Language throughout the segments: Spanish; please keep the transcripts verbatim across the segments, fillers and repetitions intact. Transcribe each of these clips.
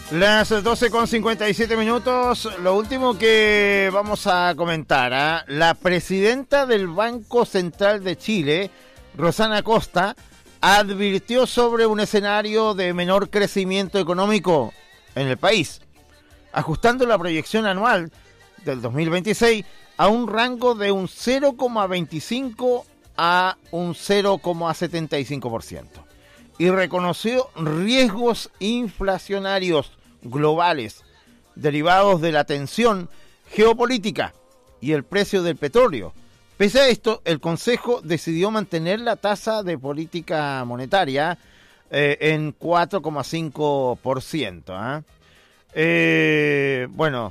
Las doce con cincuenta y siete minutos, lo último que vamos a comentar, ¿eh? La presidenta del Banco Central de Chile, Rosana Costa, advirtió sobre un escenario de menor crecimiento económico en el país, ajustando la proyección anual del dos mil veintiséis a un rango de un cero coma veinticinco a un cero coma setenta y cinco por ciento. Y reconoció riesgos inflacionarios globales derivados de la tensión geopolítica y el precio del petróleo. Pese a esto, el Consejo decidió mantener la tasa de política monetaria eh, en cuatro coma cinco por ciento. ¿eh? Eh, bueno,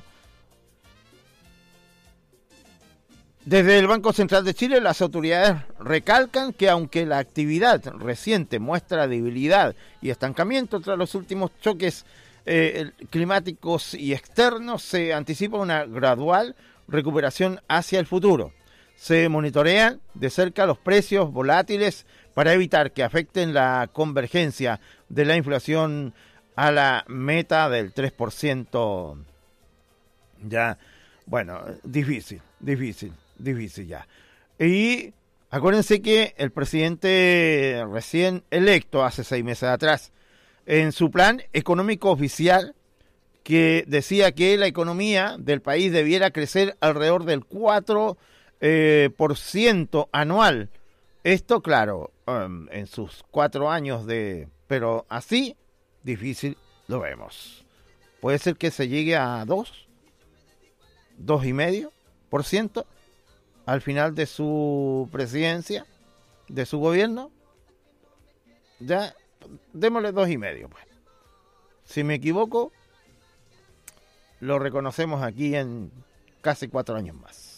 desde el Banco Central de Chile, las autoridades recalcan que aunque la actividad reciente muestra debilidad y estancamiento tras los últimos choques eh, climáticos y externos, se anticipa una gradual recuperación hacia el futuro. Se monitorean de cerca los precios volátiles para evitar que afecten la convergencia de la inflación a la meta del tres por ciento. Ya, bueno, difícil, difícil. Difícil ya. Y acuérdense que el presidente recién electo hace seis meses atrás, en su plan económico oficial, que decía que la economía del país debiera crecer alrededor del cuatro por ciento eh, anual. Esto, claro, um, en sus cuatro años de... Pero así, difícil lo vemos. Puede ser que se llegue a dos, dos y medio por ciento al final de su presidencia, de su gobierno. Ya, démosle dos y medio, pues. Si me equivoco, lo reconocemos aquí en casi cuatro años más.